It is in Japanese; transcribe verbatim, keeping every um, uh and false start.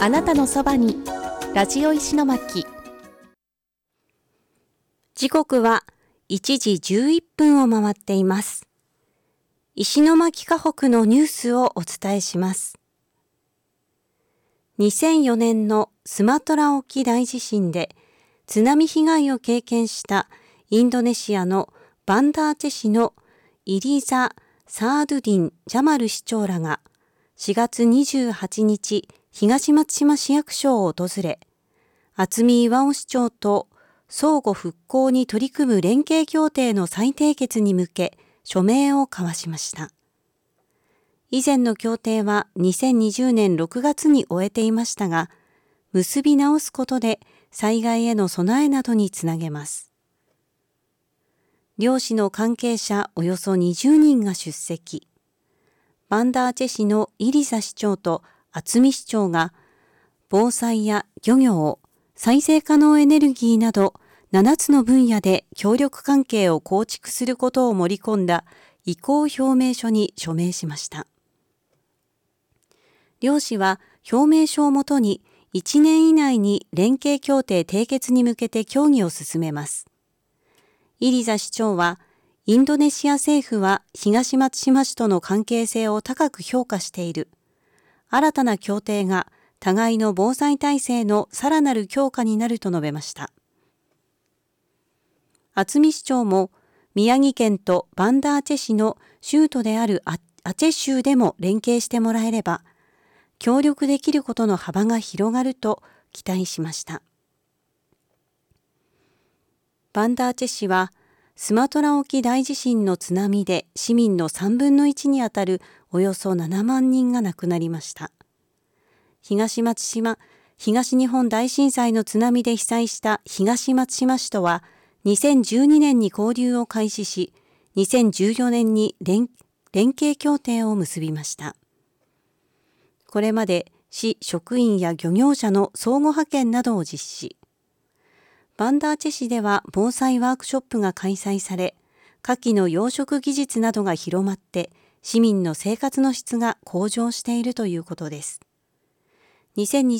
あなたのそばにラジオ石巻。 時刻はいちじじゅういっぷんを回っています。石巻河北のニュースをお伝えします。にせんよねんのスマトラ沖大地震で津波被害を経験したインドネシアのバンダーチェ市のイリザ・サードゥディン・ジャマル市長らがしがつにじゅうはちにち東松島市役所を訪れ、渥美岩尾市長と相互復興に取り組む連携協定の再締結に向け署名を交わしました。以前の協定はにせんにじゅうねんろくがつに終えていましたが、結び直すことで災害への備えなどにつなげます。両市の関係者およそにじゅうにんが出席。バンダーチェ市のイリザ市長と渥美市長が防災や漁業、再生可能エネルギーなどななつの分野で協力関係を構築することを盛り込んだ意向表明書に署名しました。両市は表明書をもとにいちねん以内に連携協定締結に向けて協議を進めます。イリザ市長は、インドネシア政府は東松島市との関係性を高く評価している。新たな協定が互いの防災体制のさらなる強化になると述べました。渥美市長も宮城県とバンダーチェ市の州都であるアチェ州でも連携してもらえれば、協力できることの幅が広がると期待しました。バンダーチェ市は、スマトラ沖大地震の津波で市民のさんぶんのいちにあたるおよそななまんにんが亡くなりました。東松島、東日本大震災の津波で被災した東松島市とはにせんじゅうにねんに交流を開始し、にせんじゅうよねんに 連, 連携協定を結びました。これまで市職員や漁業者の相互派遣などを実施。バンダーチェ市では防災ワークショップが開催され、牡蠣の養殖技術などが広まって、市民の生活の質が向上しているということです。にせんにじゅう